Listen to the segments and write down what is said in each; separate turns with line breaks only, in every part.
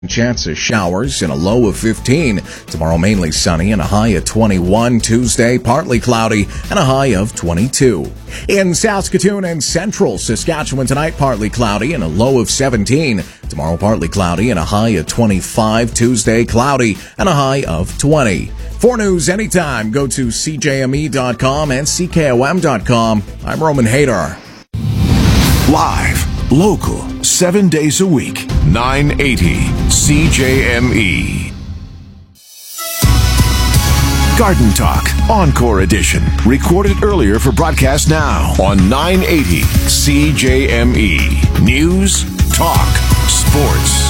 Chance of showers and a low of 15. Tomorrow mainly sunny and a high of 21. Tuesday partly cloudy and a high of 22. In Saskatoon and central Saskatchewan tonight partly cloudy and a low of 17. Tomorrow partly cloudy and a high of 25. Tuesday cloudy and a high of 20. For news anytime, go to cjme.com and ckom.com. I'm Roman Hader.
Live, local, 7 days a week, 980 CJME. Garden Talk, Encore Edition. Recorded earlier for broadcast now on 980 CJME. News, talk, sports.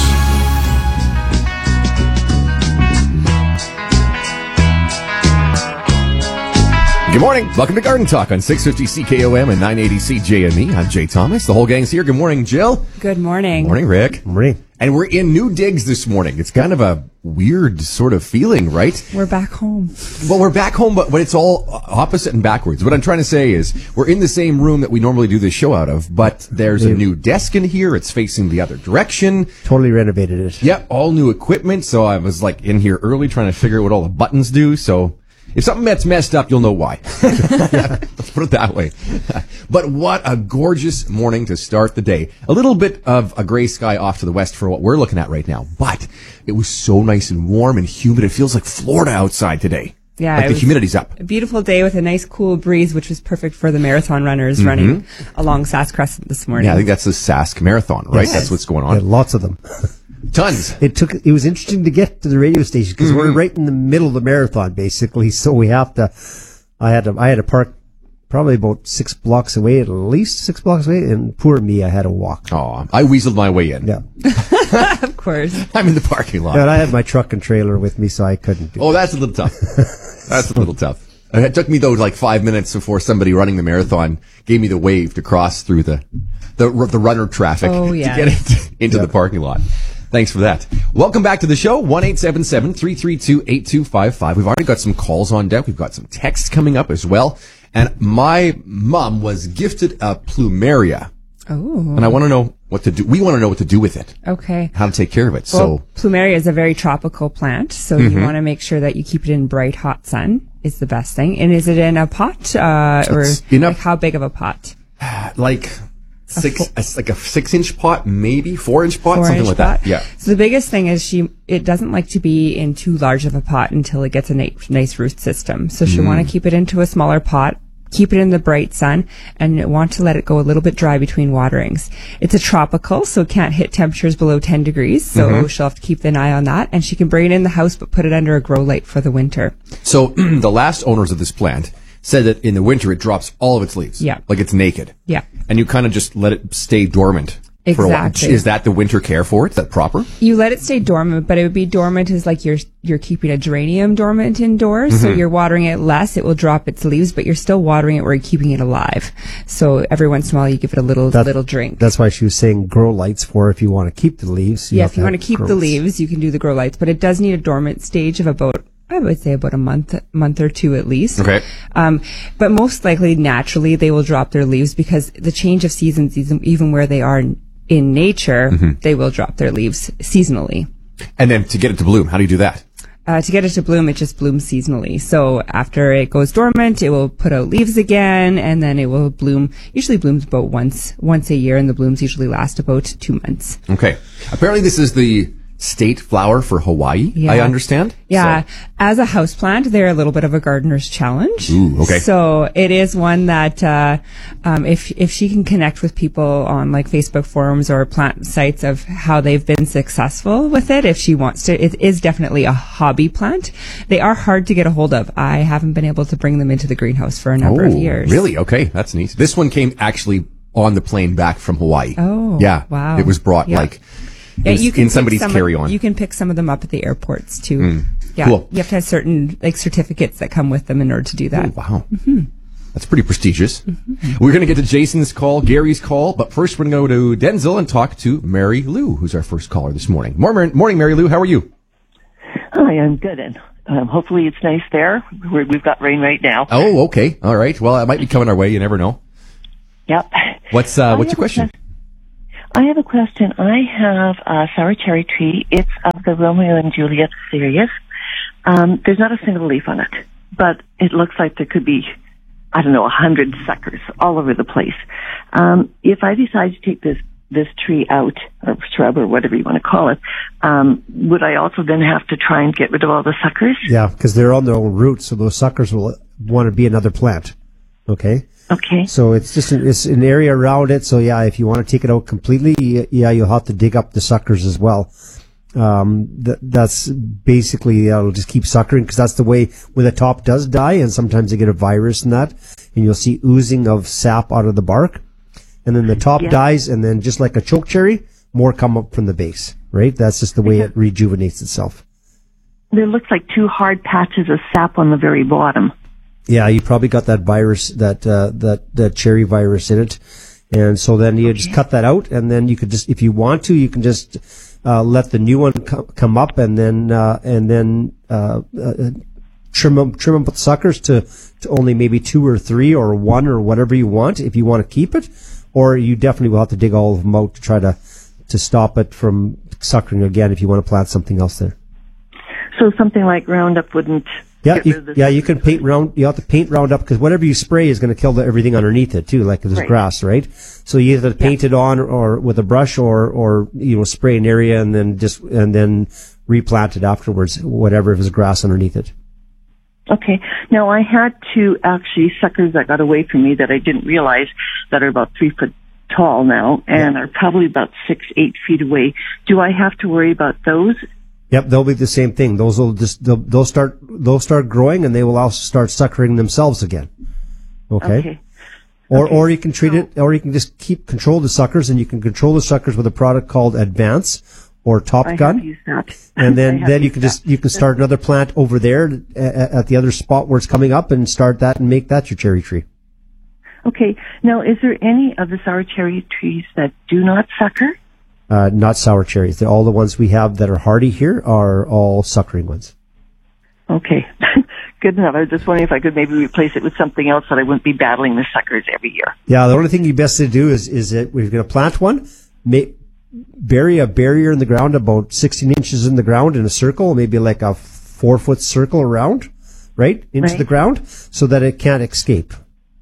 Good morning. Welcome to Garden Talk on 650 CKOM and 980 CJME. I'm Jay Thomas. The whole gang's here. Good morning, Jill.
Good morning.
Morning, Rick.
Morning.
And we're in New Digs this morning. It's kind of a weird sort of feeling, right?
We're back home.
Well, we're back home, but it's all opposite and backwards. What I'm trying to say is we're in the same room that we normally do this show out of, but there's a new desk in here. It's facing the other direction.
Totally renovated it.
Yep, all new equipment. So I was like in here early trying to figure out what all the buttons do. So if something gets messed up, you'll know why. Let's put it that way. But what a gorgeous morning to start the day. A little bit of a gray sky off to the west for what we're looking at right now. But it was so nice and warm and humid. It feels like Florida outside today.
Yeah,
like the humidity's up.
A beautiful day with a nice cool breeze, which was perfect for the marathon runners running along Sask Crescent this morning.
Yeah, I think that's the Sask Marathon, right?
Yes.
That's what's going on.
Yeah, lots of them.
Tons.
It was interesting to get to the radio station because we're right in the middle of the marathon, basically. So we have to. I had to park probably about 6 blocks away, at least 6 blocks away, and poor me, I had to walk.
Oh, I weaseled my way in.
Yeah,
Of course.
I'm in the parking lot.
and I had my truck and trailer with me, so I couldn't do.
Oh, that's a little tough. That's a little tough. It took me though like 5 minutes before somebody running the marathon gave me the wave to cross through the runner traffic to get into the parking lot. Thanks for that. Welcome back to the show, 1-877-332-8255. We've already got some calls on deck. We've got some texts coming up as well. And my mom was gifted a plumeria.
Oh.
And I want to know what to do. We want to know what to do with it.
Okay.
How to take care of it.
Well, plumeria is a very tropical plant, so you want to make sure that you keep it in bright, hot sun is the best thing. And is it in a pot, or like how big of a pot?
Like like a 6-inch pot, maybe 4-inch pot, something like that. Yeah.
So the biggest thing is it doesn't like to be in too large of a pot until it gets a nice root system. So she'll want to keep it into a smaller pot, keep it in the bright sun, and want to let it go a little bit dry between waterings. It's a tropical, so it can't hit temperatures below 10 degrees. So she'll have to keep an eye on that, and she can bring it in the house, but put it under a grow light for the winter.
So the last owners of this plant said that in the winter it drops all of its leaves.
Yeah.
Like it's naked.
Yeah.
And you kind of just let it stay dormant for a while.
Exactly.
Is that the winter care for it? Is that proper?
You let it stay dormant, but it would be dormant as like you're keeping a geranium dormant indoors. So you're watering it less, it will drop its leaves, but you're still watering it where you're keeping it alive. So every once in a while you give it a little drink.
That's why she was saying grow lights for if you want to keep the leaves.
Yeah, if you want to keep the leaves, you can do the grow lights, but it does need a dormant stage of about, I would say about a month or two at least.
Okay.
But most likely, naturally, they will drop their leaves because the change of seasons, even where they are in nature, they will drop their leaves seasonally.
And then to get it to bloom, how do you do that?
To get it to bloom, it just blooms seasonally. So after it goes dormant, it will put out leaves again, and then it will bloom. Usually blooms about once a year, and the blooms usually last about 2 months.
Okay. Apparently this is the state flower for Hawaii, I understand.
Yeah. So. As a houseplant, they're a little bit of a gardener's challenge.
Ooh, okay.
So it is one that, if she can connect with people on like Facebook forums or plant sites of how they've been successful with it, if she wants to, it is definitely a hobby plant. They are hard to get a hold of. I haven't been able to bring them into the greenhouse for a number of years.
Really? Okay. That's neat. This one came actually on the plane back from Hawaii.
Oh.
Yeah.
Wow.
It was brought in somebody's carry-on.
You can pick some of them up at the airports too. Yeah,
cool.
You have to have certain certificates that come with them in order to do that.
Oh, wow. That's pretty prestigious. We're going to get to Jason's call, Gary's call, but first we're going to go to Denzel and talk to Mary Lou, who's our first caller this morning. Morning, Mary Lou. How are you?
Hi, I'm good. And hopefully it's nice there. We've got rain right now.
Oh, okay. All right. Well, it might be coming our way. You never know.
Yep.
What's your question?
I have a question. I have a sour cherry tree. It's of the Romeo and Juliet series. There's not a single leaf on it, but it looks like there could be, 100 suckers all over the place. If I decide to take this tree out, or shrub, or whatever you want to call it, would I also then have to try and get rid of all the suckers?
Yeah, because they're on their own roots, so those suckers will want to be another plant. Okay?
Okay.
So it's just it's an area around it. So yeah, if you want to take it out completely, you'll have to dig up the suckers as well. That's basically, it'll just keep suckering, because that's the way when the top does die, and sometimes they get a virus in that, and you'll see oozing of sap out of the bark. And then the top dies, and then just like a choke cherry, more come up from the base, right? That's just the way it rejuvenates itself.
There looks like two hard patches of sap on the very bottom.
Yeah, you probably got that virus, that cherry virus in it. And so then you just cut that out, and then you could just, if you want to, you can just let the new one come up, and then trim up the suckers to only maybe 2 or 3 or 1 or whatever you want, if you want to keep it. Or you definitely will have to dig all of them out to try to stop it from suckering again if you want to plant something else there.
So something like Roundup wouldn't.
Yeah, you can paint You have to paint Roundup, because whatever you spray is going to kill everything underneath it too, like if there's grass, right? So you either paint it on, or with a brush, or spray an area and then replant it afterwards, whatever, if there's grass underneath it.
Okay. Now, I had two actually suckers that got away from me that I didn't realize, that are about 3 foot tall now, and are probably about 6-8 feet away. Do I have to worry about those?
Yep, they'll be the same thing. Those will they'll start growing, and they will also start suckering themselves again. Okay. Or you can treat it, or you can just control the suckers, and you can control the suckers with a product called Advance or Top Gun.
Have used that.
And then you can start another plant over there at the other spot where it's coming up, and start that and make that your cherry tree.
Okay. Now, is there any of the sour cherry trees that do not sucker?
Not sour cherries. All the ones we have that are hardy here are all suckering ones.
Okay. Good enough. I was just wondering if I could maybe replace it with something else, that I wouldn't be battling the suckers every year.
Yeah, the only thing you best to do is that if you're going to plant one, bury a barrier in the ground about 16 inches in the ground in a circle, maybe like a 4-foot circle around, right, into the ground, so that it can't escape.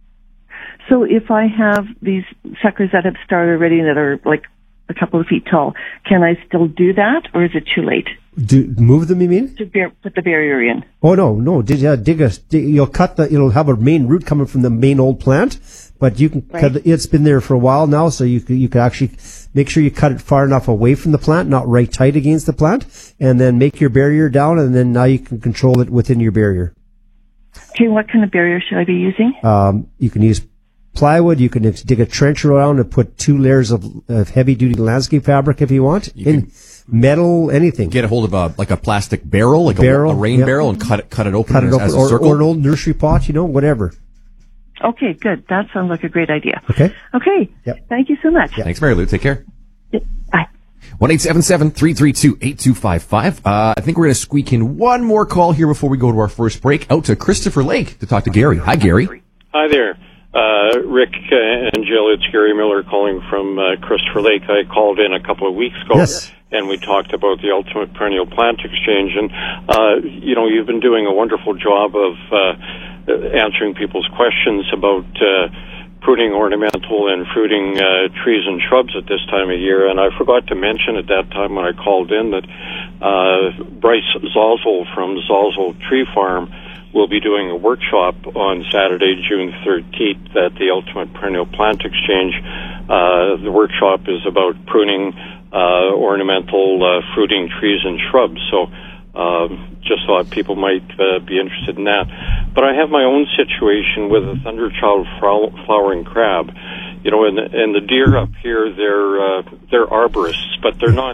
So if I have these suckers that have started already that are like a couple of feet tall, can I still do that, or is it too late?
Move them, you mean?
To put the barrier in.
Oh no! You'll cut it'll have a main root coming from the main old plant, but you can cut it's been there for a while now, so you could actually make sure you cut it far enough away from the plant, not right tight against the plant, and then make your barrier down, and then now you can control it within your barrier.
Okay, what kind of barrier should I be using?
You can use plywood. You can dig a trench around and put 2 layers of heavy-duty landscape fabric if you want. In metal, anything.
Get a hold of a plastic barrel, like a rain barrel, and cut it open as a circle.
Or an old nursery pot, whatever.
Okay, good. That sounds like a great idea.
Okay.
Yep. Thank you so much.
Yep. Thanks, Mary Lou. Take care.
Yep. Bye.
1-877-332-8255. I think we're going to squeak in one more call here before we go to our first break. Out to Christopher Lake to talk to Gary. Hi, Gary.
Hi there. Rick and Jill, it's Gary Miller calling from Christopher Lake. I called in a couple of weeks ago, and we talked about the Ultimate Perennial Plant Exchange. And, you've been doing a wonderful job of answering people's questions about pruning ornamental and fruiting trees and shrubs at this time of year. And I forgot to mention at that time when I called in that Bryce Zalzel from Zalzel Tree Farm will be doing a workshop on Saturday, June 13th at the Ultimate Perennial Plant Exchange. The workshop is about pruning ornamental fruiting trees and shrubs. So just thought people might be interested in that. But I have my own situation with a thunderchild flowering crab. And the deer up here, they're arborists, but they're not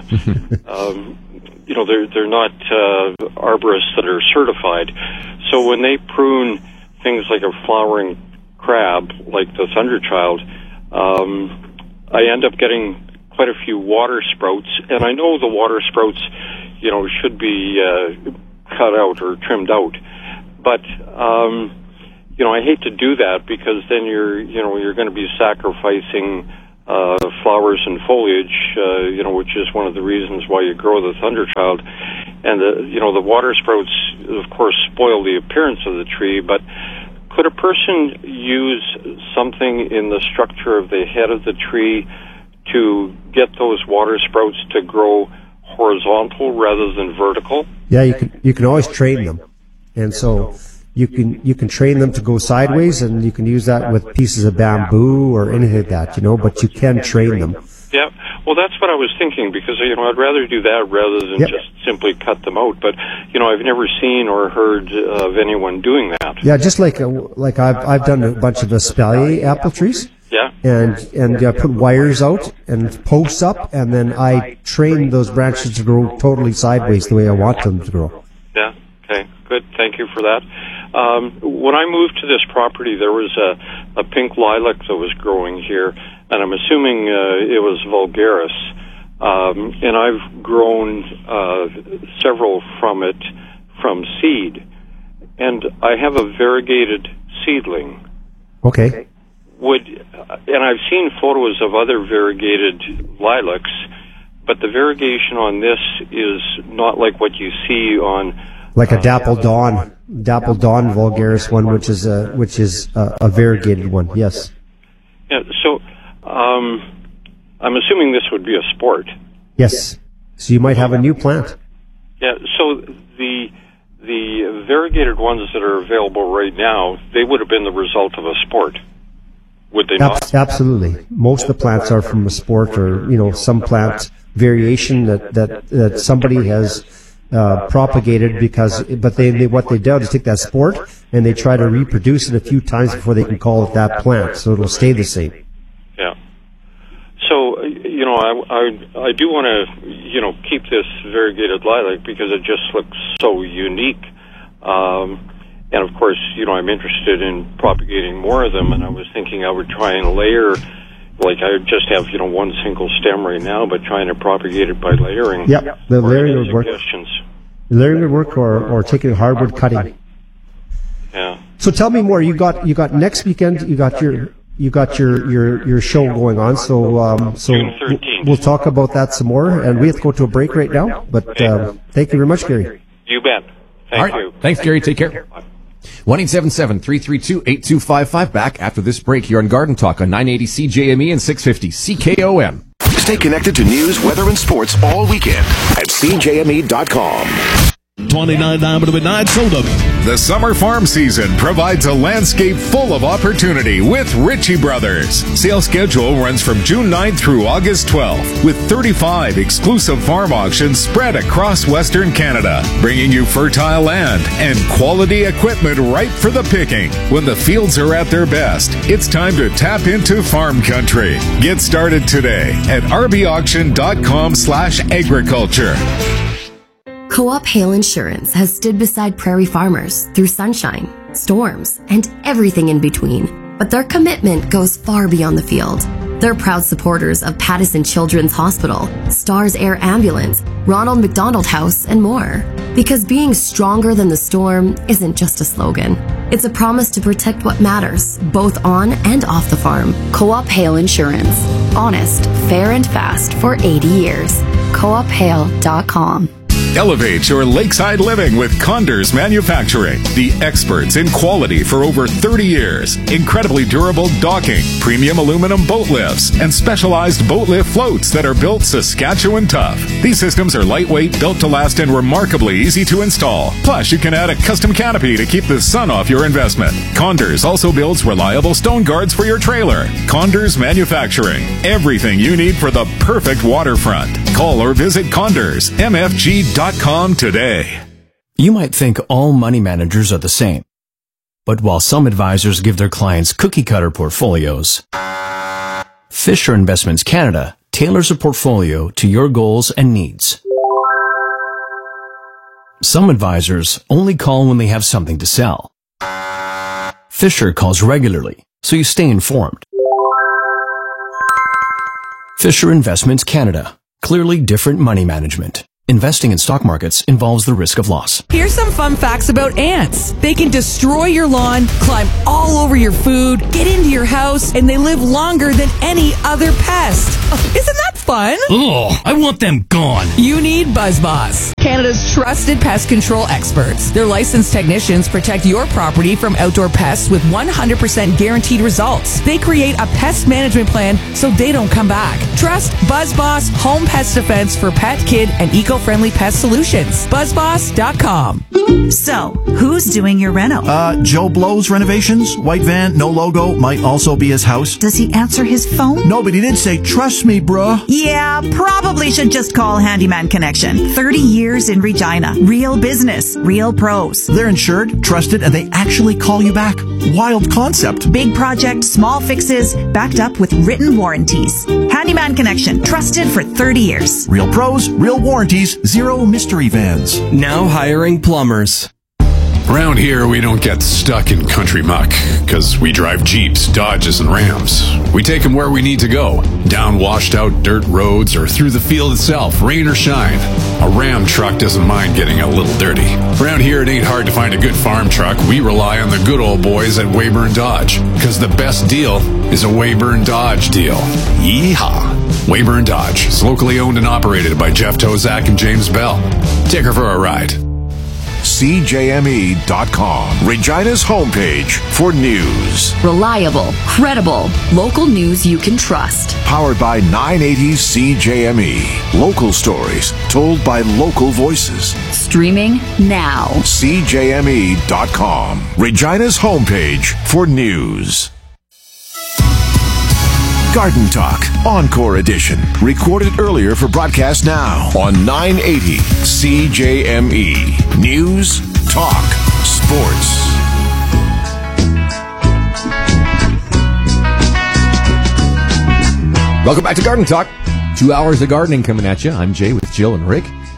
they're not arborists that are certified. So when they prune things like a flowering crab, like the thunderchild, I end up getting quite a few water sprouts. And I know the water sprouts, should be cut out or trimmed out. But, I hate to do that, because then you're going to be sacrificing flowers and foliage, which is one of the reasons why you grow the thunderchild. And the water sprouts, of course, spoil the appearance of the tree, but could a person use something in the structure of the head of the tree to get those water sprouts to grow horizontal rather than vertical?
Yeah, you can always train them. And so you can train them to go sideways, and you can use that with pieces of bamboo or anything like that, but you can train them.
Yeah, well, that's what I was thinking, because, I'd rather do that rather than just simply cut them out. But, I've never seen or heard of anyone doing that.
Yeah, just like I've done a bunch of espalier apple trees.
Yeah.
And I put wires out and posts up, and then I train those branches to grow totally sideways the way I want them to grow.
Yeah, okay, good. Thank you for that. When I moved to this property, there was a pink lilac that was growing here, and I'm assuming it was vulgaris. And I've grown several from it from seed, and I have a variegated seedling.
Okay.
And I've seen photos of other variegated lilacs, but the variegation on this is not like what you see on
like a Dapple Dawn vulgaris one, which is a variegated one. Yes.
Yeah. So I'm assuming this would be a sport.
Yes. So you might have a new plant.
Yeah. So the variegated ones that are available right now, they would have been the result of a sport. Would they not?
Absolutely. Most of the plants are from a sport, or some plant variation that somebody has propagated, but what they do is take that sport and they try to reproduce it a few times before they can call it that plant, so it'll stay the same.
Yeah. So I do want to keep this variegated lilac because it just looks so unique. And of course, I'm interested in propagating more of them, and I was thinking I would try and layer, like I just have, one single stem right now, but trying to propagate it by layering.
Yep, the layering would work. The layering would work, or taking hardwood cutting.
Yeah.
So tell me more. You got next weekend. You got your show going on. So
June 13th.
We'll talk about that some more, and we have to go to a break right now. But thank you very much, Gary.
You bet. Thank you.
Thanks, Gary. Take care. 1-877-332-8255. Back after this break here on Garden Talk on 980 CJME and 650 CKOM.
Stay connected to news, weather, and sports all weekend at CJME.com.
29 Diamond Midnight Soda.
The summer farm season provides a landscape full of opportunity with Ritchie Brothers. Sales schedule runs from June 9th through August 12th, with 35 exclusive farm auctions spread across Western Canada, bringing you fertile land and quality equipment ripe for the picking. When the fields are at their best, it's time to tap into farm country. Get started today at rbauction.com/agriculture.
Co-op Hail Insurance has stood beside prairie farmers through sunshine, storms, and everything in between. But their commitment goes far beyond the field. They're proud supporters of Pattison Children's Hospital, Stars Air Ambulance, Ronald McDonald House, and more. Because being stronger than the storm isn't just a slogan. It's a promise to protect what matters, both on and off the farm. Co-op Hail Insurance. Honest, fair, and fast for 80 years. CoopHail.com.
Elevate your lakeside living with Condors Manufacturing, the experts in quality for over 30 years. Incredibly durable docking, premium aluminum boat lifts, and specialized boat lift floats that are built Saskatchewan tough. These systems are lightweight, built to last, and remarkably easy to install. Plus, you can add a custom canopy to keep the sun off your investment. Condors also builds reliable stone guards for your trailer. Condors Manufacturing, everything you need for the perfect waterfront. Call or visit CondorsMFG.com today.
You might think all money managers are the same. But while some advisors give their clients cookie-cutter portfolios, Fisher Investments Canada tailors a portfolio to your goals and needs. Some advisors only call when they have something to sell. Fisher calls regularly, so you stay informed. Fisher Investments Canada. Clearly different money management. Investing in stock markets involves the risk of loss.
Here's some fun facts about ants. They can destroy your lawn, climb all over your food, get into your house, and they live longer than any other pest. Isn't that fun?
Oh, I want them gone.
You need BuzzBoss, Canada's trusted pest control experts. Their licensed technicians protect your property from outdoor pests with 100% guaranteed results. They create a pest management plan so they don't come back. Trust BuzzBoss Home Pest Defense for pet, kid, and eco-friendly pest solutions. BuzzBoss.com.
So, who's doing your reno?
Joe Blow's renovations. White van, no logo, might also be his house.
Does he answer his phone?
No, but he did say, trust me, bruh.
Yeah, probably should just call Handyman Connection. 30 years in Regina. Real business, real pros.
They're insured, trusted, and they actually call you back. Wild concept.
Big project, small fixes, backed up with written warranties. Handyman Connection, trusted for 30 years.
Real pros, real warranties, zero mystery vans.
Now hiring plumbers.
Around here, we don't get stuck in country muck, because we drive Jeeps, Dodges, and Rams. We take them where we need to go, down washed-out dirt roads or through the field itself, rain or shine. A Ram truck doesn't mind getting a little dirty. Around here, it ain't hard to find a good farm truck. We rely on the good old boys at Weyburn Dodge, because the best deal is a Weyburn Dodge deal. Yeehaw! Weyburn Dodge is locally owned and operated by Jeff Tozak and James Bell. Take her for a ride.
CJME.com, Regina's homepage for news.
Reliable, credible, local news you can trust.
Powered by 980 CJME. Local stories told by local voices.
Streaming now.
CJME.com, Regina's homepage for news. Garden Talk, Encore Edition. Recorded earlier for broadcast now on 980 CJME. News, talk, sports.
Welcome back to Garden Talk. 2 hours of gardening coming at you. I'm Jay with Jill and Rick.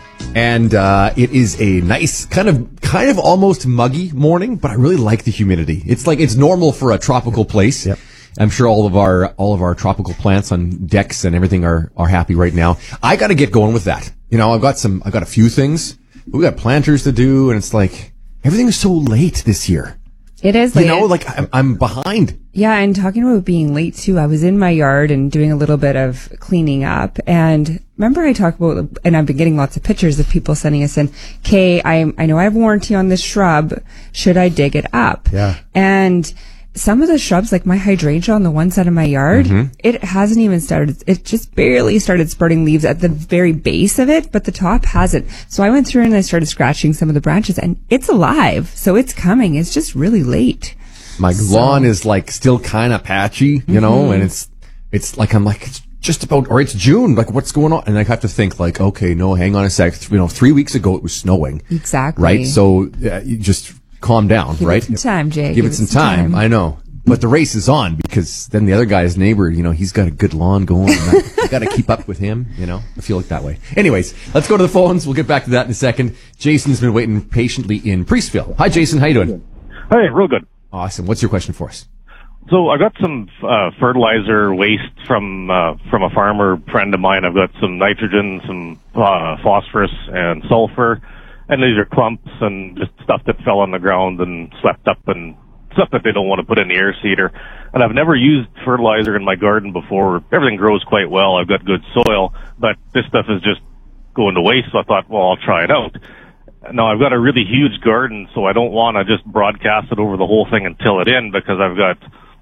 And it is a nice, kind of almost muggy morning, but I really like the humidity. It's like it's normal for a tropical place.
Yep.
I'm sure all of our tropical plants on decks and everything are happy right now. I got to get going with that. You know, I've got a few things. We got planters to do, and it's like everything's so late this year.
It is late.
You know, like I'm behind.
Yeah, and talking about being late too, I was in my yard and doing a little bit of cleaning up. And remember I talked about, and I've been getting lots of pictures of people sending us in, okay, I know I have warranty on this shrub. Should I dig it up?
Yeah.
And some of the shrubs, like my hydrangea on the one side of my yard, it hasn't even started. It just barely started spurting leaves at the very base of it, but the top hasn't. So I went through and I started scratching some of the branches, and it's alive. So it's coming. It's just really late.
My lawn is like still kind of patchy, you know, and it's like, I'm like, it's just about, or it's June. Like, what's going on? And I have to think like, okay, no, hang on a sec. 3 weeks ago it was snowing.
Exactly.
Right. So you just calm down, right?
Give it some time, Jay.
Give it some time. I know. But the race is on, because then the other guy's neighbor, you know, he's got a good lawn going. I got to keep up with him, you know. I feel like that way. Anyways, let's go to the phones. We'll get back to that in a second. Jason's been waiting patiently in Priestville. Hi, Jason. How you doing?
Hey, real good.
Awesome. What's your question for us?
So I got some fertilizer waste from a farmer friend of mine. I've got some nitrogen, some phosphorus, and sulfur, and these are clumps and just stuff that fell on the ground and swept up, and stuff that they don't want to put in the air seeder. And I've never used fertilizer in my garden before. Everything grows quite well. I've got good soil, but this stuff is just going to waste. So I thought, well, I'll try it out. Now I've got a really huge garden, so I don't want to just broadcast it over the whole thing and till it in, because I've got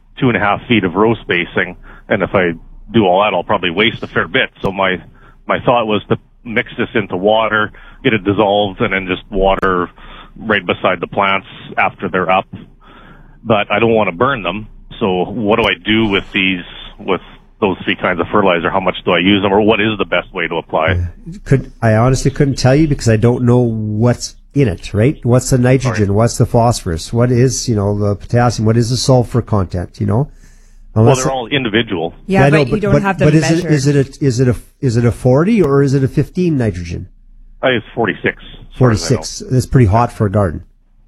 2.5 feet of row spacing. And if I do all that, I'll probably waste a fair bit. So my thought was to mix this into water, get it dissolved, and then just water right beside the plants after they're up. But I don't want to burn them. So what do I do with those three kinds of fertilizer? How much do I use them, or what is the best way to apply?
I honestly couldn't tell you, because I don't know what's in it, right? What's the nitrogen? Right. What's the phosphorus? What is, the potassium? What is the sulfur content,
Well, they're all individual.
Yeah, but you don't have them measured.
Is it a 40 or is it a 15 nitrogen?
It's 46.
46. That's pretty hot for a garden.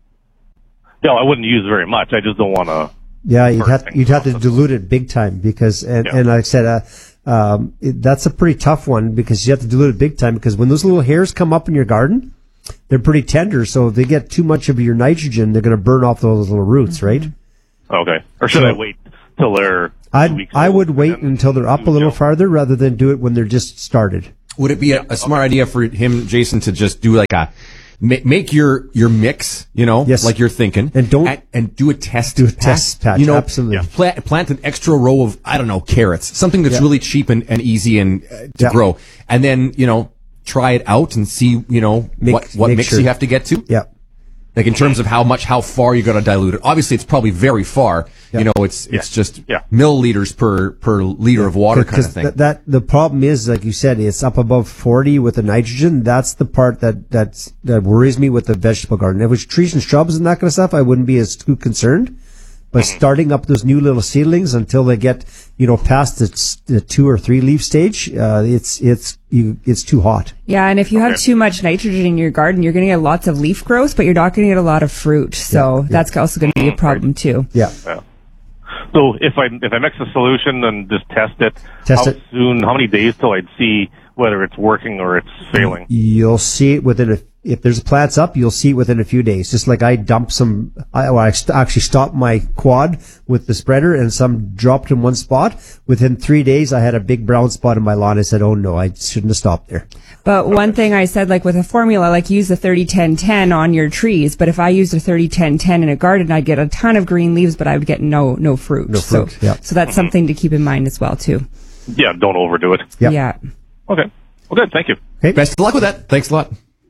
No, I wouldn't use very much. I just don't want to.
Yeah, you'd have to dilute it big time, because, and like I said, that's a pretty tough one because you have to dilute it big time, because when those little hairs come up in your garden, they're pretty tender. So if they get too much of your nitrogen, they're going to burn off those little roots, right?
Okay. Or should I wait till they're 2 weeks
I
old
would wait until they're up a little farther rather than do it when they're just started.
Would it be a smart idea for him, Jason, to just do like a make your mix, like you're thinking, and do a test.
Test patch, absolutely.
Plant an extra row of carrots, something that's really cheap and easy and to grow, and then try it out and see what mix you have to get to.
Yeah.
Like in terms of how far you got to dilute it. Obviously, it's probably very far. It's just milliliters per liter of water kind of thing.
The problem is, like you said, it's up above 40 with the nitrogen. That's the part that worries me with the vegetable garden. If it was trees and shrubs and that kind of stuff, I wouldn't be as too concerned. But starting up those new little seedlings until they get past the 2 or 3 leaf stage, it's too hot.
Yeah, and if you have too much nitrogen in your garden, you're going to get lots of leaf growth, but you're not going to get a lot of fruit. So that's also going to be a problem too.
Yeah.
So if I mix a solution and just test it, how many days till I'd see whether it's working or it's failing?
You'll see it if there's plants up, you'll see it within a few days. Just like I dumped some, I actually stopped my quad with the spreader and some dropped in one spot. Within 3 days, I had a big brown spot in my lawn. I said, oh no, I shouldn't have stopped there.
But one thing I said, like with a formula, like use the 30-10-10 on your trees. But if I used a 30-10-10 in a garden, I'd get a ton of green leaves, but I would get no fruit.
No fruit,
So that's something to keep in mind as well too.
Yeah, don't overdo it.
Yeah.
Okay. Well, good. Thank you.
Okay. Best of luck with that. Thanks a lot.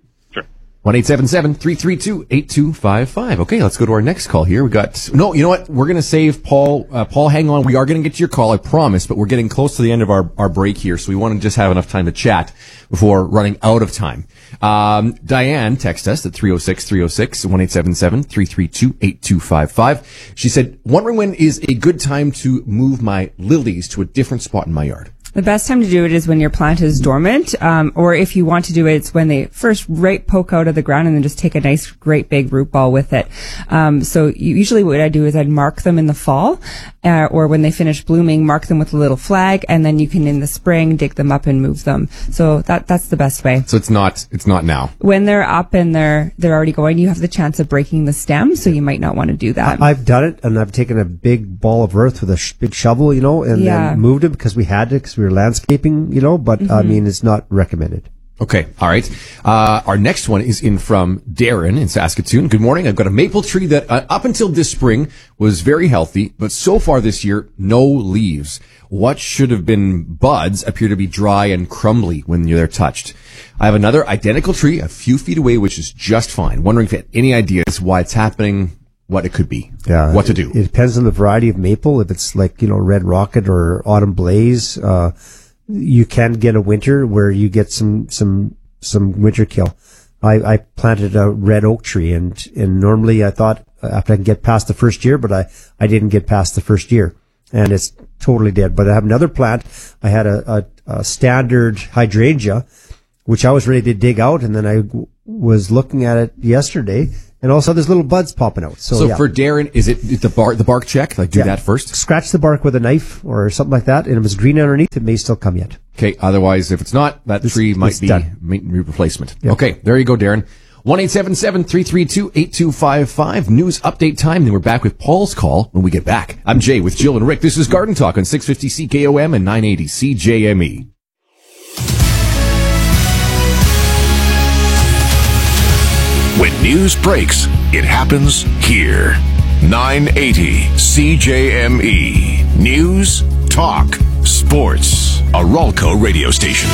1-877-332-8255. Okay, let's go to our next call here. We got, no, you know what? We're going to save Paul. Paul, hang on. We are going to get to your call, I promise, but we're getting close to the end of our break here, so we want to just have enough time to chat before running out of time. Diane texted us at 306-306, 1-877-332-8255. She said, wondering when is a good time to move my lilies to a different spot in my yard.
The best time to do it is when your plant is dormant, or if you want to do it, it's when they first poke out of the ground and then just take a nice, great big root ball with it. So usually what I do is I'd mark them in the fall, or when they finish blooming, mark them with a little flag, and then you can in the spring dig them up and move them. So that's the best way.
So it's not now.
When they're up and they're already going, you have the chance of breaking the stem, so you might not want to do that.
I've done it, and I've taken a big ball of earth with a big shovel, and then moved it because we had to, because we were landscaping, but I mean, it's not recommended.
Okay. All right. Our next one is in from Darren in Saskatoon. Good morning. I've got a maple tree that up until this spring was very healthy, but so far this year, no leaves. What should have been buds appear to be dry and crumbly when they're touched. I have another identical tree a few feet away, which is just fine. Wondering if you had any ideas why it's happening, what it could be, what to do.
It depends on the variety of maple. If it's like, Red Rocket or Autumn Blaze, you can get a winter where you get some winter kill. I planted a red oak tree and normally I thought after I can get past the first year, but I didn't get past the first year and it's totally dead. But I have another plant. I had a standard hydrangea, which I was ready to dig out, and then I was looking at it yesterday, and also there's little buds popping out. So
for Darren, is it the bark check? Like do that first?
Scratch the bark with a knife or something like that, and if it's green underneath, it may still come yet.
Okay. Otherwise, if it's not, that tree might be replacement.
Yeah.
Okay. There you go, Darren. 1-877-332-8255. News update time. Then we're back with Paul's call when we get back. I'm Jay with Jill and Rick. This is Garden Talk on 650 CKOM and 980 CJME.
When news breaks, it happens here. 980 CJME. News, talk, sports. A Ralco radio station.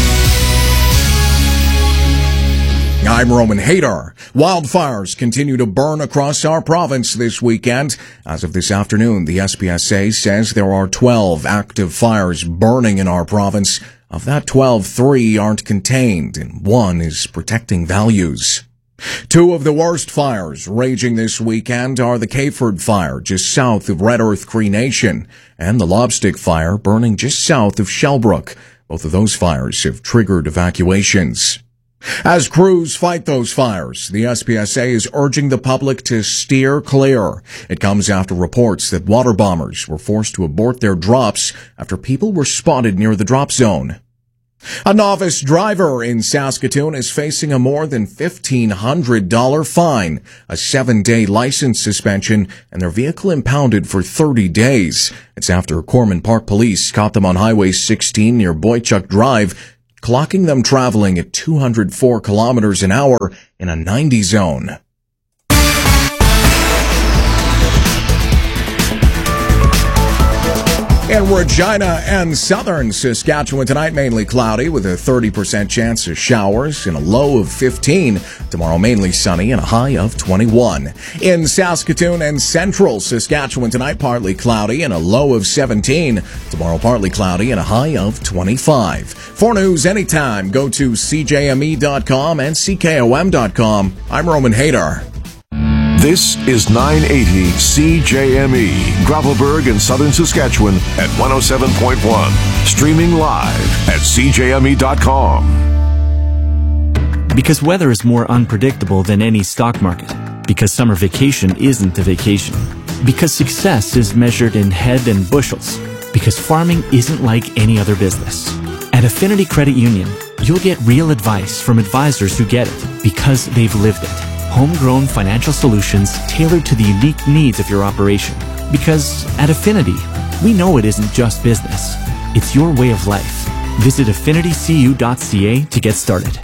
I'm Roman Hadar. Wildfires continue to burn across our province this weekend. As of this afternoon, the SPSA says there are 12 active fires burning in our province. Of that 12, 3 aren't contained, and 1 is protecting values. 2 of the worst fires raging this weekend are the Cayford Fire just south of Red Earth Cree Nation and the Lobstick Fire burning just south of Shellbrook. Both of those fires have triggered evacuations. As crews fight those fires, the SPSA is urging the public to steer clear. It comes after reports that water bombers were forced to abort their drops after people were spotted near the drop zone. A novice driver in Saskatoon is facing a more than $1,500 fine, a 7-day license suspension, and their vehicle impounded for 30 days. It's after Corman Park Police caught them on Highway 16 near Boychuk Drive, clocking them traveling at 204 kilometers an hour in a 90 zone. In Regina and southern Saskatchewan tonight, mainly cloudy with a 30% chance of showers and a low of 15. Tomorrow, mainly sunny and a high of 21. In Saskatoon and central Saskatchewan tonight, partly cloudy and a low of 17. Tomorrow, partly cloudy and a high of 25. For news anytime, go to CJME.com and CKOM.com. I'm Roman Hadar.
This is 980 CJME, Gravelburg in southern Saskatchewan at 107.1. Streaming live at CJME.com.
Because weather is more unpredictable than any stock market. Because summer vacation isn't a vacation. Because success is measured in head and bushels. Because farming isn't like any other business. At Affinity Credit Union, you'll get real advice from advisors who get it because they've lived it. Homegrown financial solutions tailored to the unique needs of your operation. Because at Affinity, we know it isn't just business. It's your way of life. Visit affinitycu.ca to get started.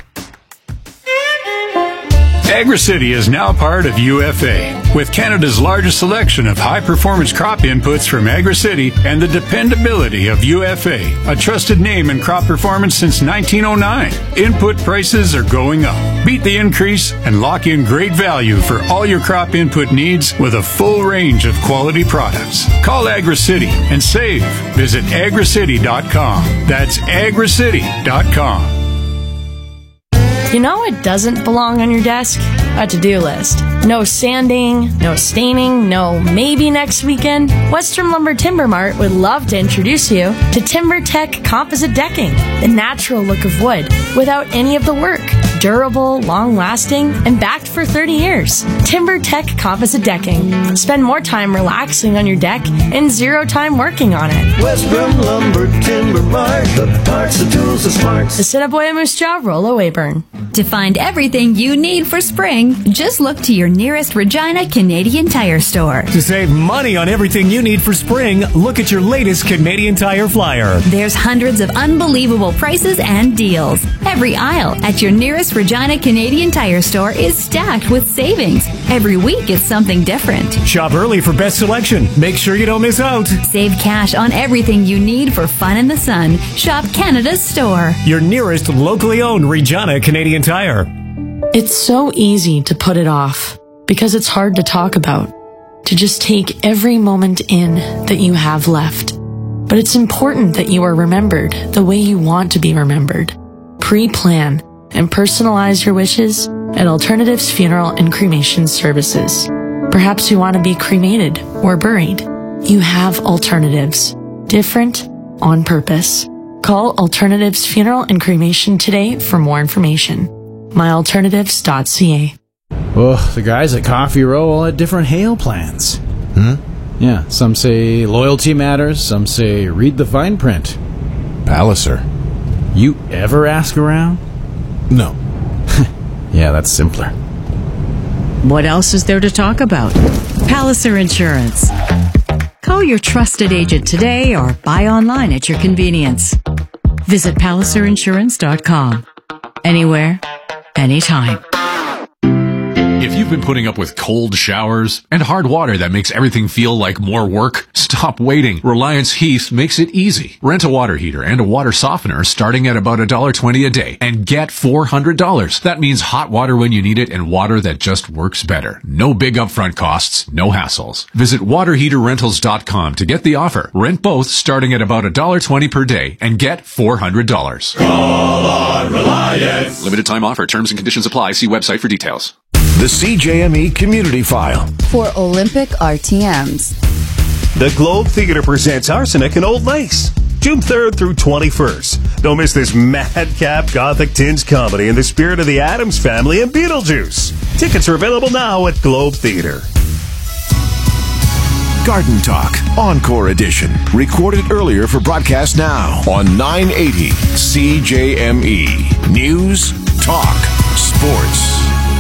AgriCity is now part of UFA. With Canada's largest selection of high-performance crop inputs from AgriCity and the dependability of UFA, a trusted name in crop performance since 1909. Input prices are going up. Beat the increase and lock in great value for all your crop input needs with a full range of quality products. Call AgriCity and save. Visit agricity.com. That's agricity.com.
You know what doesn't belong on your desk? A to-do list. No sanding, no staining, no maybe next weekend. Western Lumber Timber Mart would love to introduce you to TimberTech Composite Decking, the natural look of wood without any of the work. Durable, long-lasting, and backed for 30 years. TimberTech Composite Decking. Spend more time relaxing on your deck and zero time working on it.
Western Lumber Timber Mart, the parts, the tools, the smarts.
The Assiniboia Moose Jaw, Rollo Weyburn.
To find everything you need for spring, just look to your nearest Regina Canadian Tire store.
To save money on everything you need for spring, look at your latest Canadian Tire flyer.
There's hundreds of unbelievable prices and deals. Every aisle at your nearest Regina Canadian Tire store is stacked with savings. Every week it's something different.
Shop early for best selection. Make sure you don't miss out.
Save cash on everything you need for fun in the sun. Shop Canada's store.
Your nearest locally owned Regina Canadian Tire.
It's so easy to put it off because it's hard to talk about. To just take every moment in that you have left. But it's important that you are remembered the way you want to be remembered. Pre-plan and personalize your wishes at Alternatives Funeral and Cremation Services. Perhaps you want to be cremated or buried. You have alternatives. Different on purpose. Call Alternatives Funeral and Cremation today for more information. myalternatives.ca.
Well, the guys at Coffee Row all had different hail plans. Yeah, some say loyalty matters, some say read the fine print.
Palliser.
You ever ask around?
No.
Yeah, that's simpler.
What else is there to talk about? Palliser Insurance. Call your trusted agent today or buy online at your convenience. Visit palliserinsurance.com. Anywhere, anytime.
If you've been putting up with cold showers and hard water that makes everything feel like more work, stop waiting. Reliance Heath makes it easy. Rent a water heater and a water softener starting at about $1.20 a day and get $400. That means hot water when you need it and water that just works better. No big upfront costs, no hassles. Visit waterheaterrentals.com to get the offer. Rent both starting at about $1.20 per day and get $400.
Call on Reliance.
Limited time offer. Terms and conditions apply. See website for details.
The CJME Community File.
For Olympic RTMs.
The Globe Theater presents Arsenic in Old Lace.
June 3rd through 21st. Don't miss this madcap Gothic tinged comedy in the spirit of the Addams Family and Beetlejuice. Tickets are available now at Globe Theatre.
Garden Talk, Encore Edition. Recorded earlier for broadcast now on 980 CJME. News, talk, sports.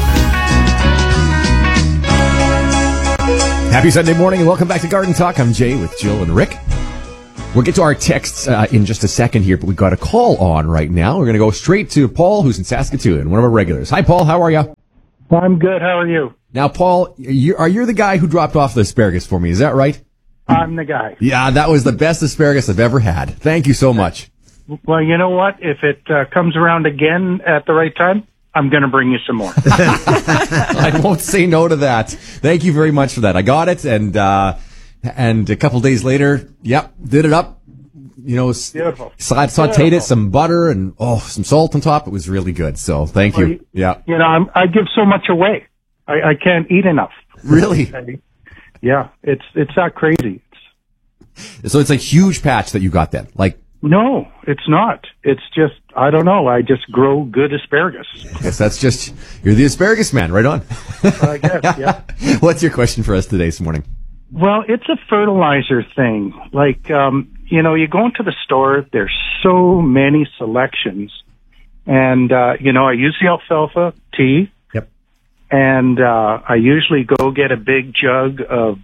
Happy Sunday morning and welcome back to Garden Talk. I'm Jay with Jill and Rick. We'll get to our texts in just a second here, but we've got a call on right now. We're going to go straight to Paul, who's in Saskatoon, one of our regulars. Hi, Paul. How are you?
I'm good. How are you?
Now, Paul, are you the guy who dropped off the asparagus for me? Is that right?
I'm the guy.
Yeah, that was the best asparagus I've ever had. Thank you so much.
Well, you know what? If it comes around again at the right time, I'm going to bring you some more.
I won't say no to that. Thank you very much for that. I got it, and a couple days later, did it up. You know, sauteed it, some butter and some salt on top. It was really good. So thank you. Yeah.
You know, I give so much away. I can't eat enough.
Really?
Yeah, it's that crazy.
So it's a huge patch that you got then, like.
No, it's not. It's just, I don't know. I just grow good asparagus.
Yes, that's just, you're the asparagus man. Right on.
I guess, yeah.
What's your question for us today this morning?
Well, it's a fertilizer thing. Like, you know, you go into the store, there's so many selections. And, you know, I use the alfalfa tea.
Yep.
And, I usually go get a big jug of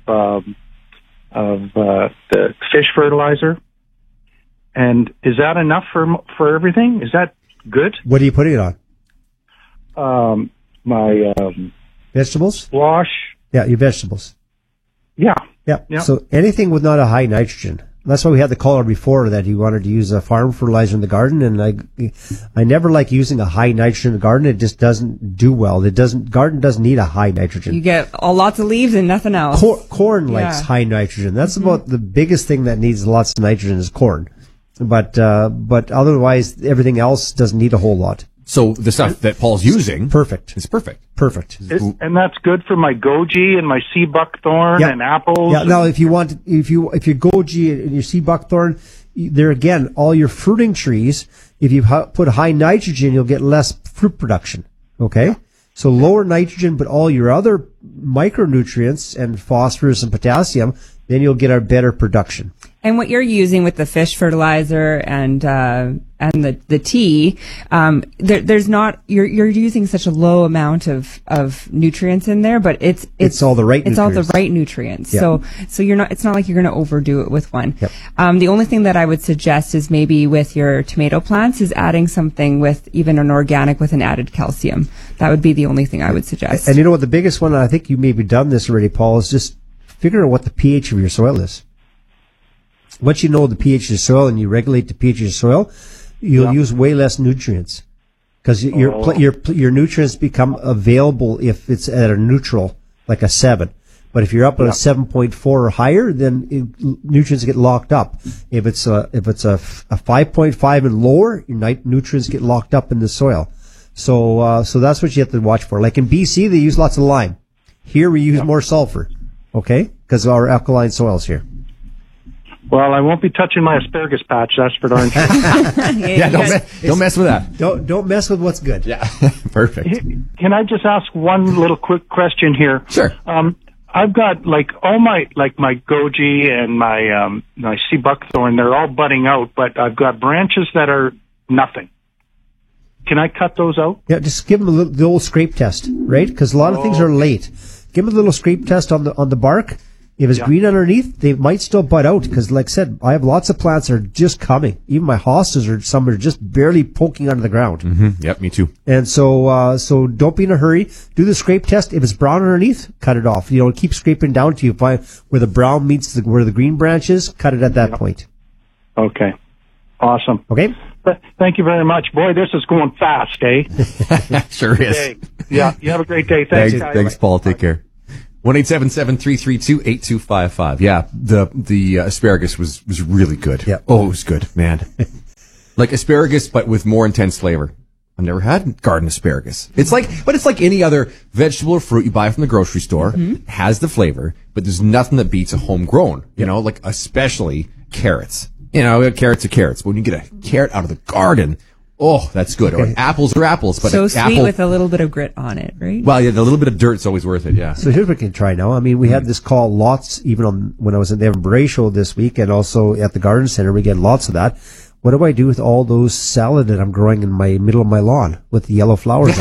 the fish fertilizer. And is that enough for everything? Is that good?
What are you putting it on?
My
vegetables?
Squash.
Yeah, your vegetables.
Yeah.
So anything with not a high nitrogen. That's why we had the caller before that he wanted to use a farm fertilizer in the garden, and I never like using a high nitrogen in the garden. It just doesn't do well. Garden doesn't need a high nitrogen.
You get lots of leaves and nothing else.
Corn likes high nitrogen. That's about the biggest thing that needs lots of nitrogen is corn. But otherwise, everything else doesn't need a whole lot.
So the stuff that Paul's using,
perfect.
It's perfect.
And that's good for my goji and my sea buckthorn and apples.
Yeah. Now, if your goji and your sea buckthorn, there again, all your fruiting trees, if you put high nitrogen, you'll get less fruit production. Okay. So lower nitrogen, but all your other micronutrients and phosphorus and potassium, then you'll get a better production.
And what you're using with the fish fertilizer and the tea, there's not, you're using such a low amount of nutrients in there, but it's
all the right nutrients.
It's all the right nutrients.
Yep.
So it's not like you're going to overdo it with one.
Yep.
The only thing that I would suggest is maybe with your tomato plants is adding something with even an organic with an added calcium. That would be the only thing I would suggest.
And you know what, the biggest one, I think you maybe done this already, Paul, is just figure out what the pH of your soil is. Once you know the pH of your soil and you regulate the pH of your soil, you'll use way less nutrients because your nutrients become available if it's at a neutral, like a 7. But if you're up at a 7.4 or higher, then nutrients get locked up. If it's a 5.5 and lower, your nutrients get locked up in the soil. So that's what you have to watch for. Like in BC, they use lots of lime. Here we use more sulfur. Okay, because of our alkaline soils here.
Well, I won't be touching my asparagus patch. That's for darn sure.
Don't mess with that.
Don't mess with what's good.
Yeah, perfect.
Can I just ask one little quick question here?
Sure.
I've got all my goji and my sea buckthorn. They're all budding out, but I've got branches that are nothing. Can I cut those out?
Yeah, just give them the old scrape test, right? Because a lot of things are late. Give them a little scrape test on the bark. If it's green underneath, they might still bud out because, like I said, I have lots of plants that are just coming. Even my hostas some are just barely poking under the ground.
Mm-hmm. Yep, me too.
And so don't be in a hurry. Do the scrape test. If it's brown underneath, cut it off. You know, keep scraping down till you find where the brown meets where the green branch is. Cut it at that point.
Okay. Awesome.
Okay.
Thank you very much. Boy, this is going fast, eh?
Sure is.
Okay. Yeah, you have a great day. Thanks, guys.
Thanks, Paul. Take care. 1-877-332-8255. Yeah, the asparagus was really good.
Yeah.
Oh, it was good, man. Like asparagus, but with more intense flavor. I've never had garden asparagus. It's like any other vegetable or fruit you buy from the grocery store. Mm-hmm. It has the flavor, but there's nothing that beats a homegrown, like especially carrots. carrots are carrots. But when you get a carrot out of the garden, oh, that's good.
Okay.
Or apples are apples. But
so
an
sweet
apple,
with a little bit of grit on it, right?
well, yeah, the little bit of dirt's always worth it, yeah.
So here's what we can try now. I mean, we had this call lots, even when I was at the Evan Beret show this week, and also at the garden center, we get lots of that. What do I do with all those salad that I'm growing in my middle of my lawn with the yellow flowers?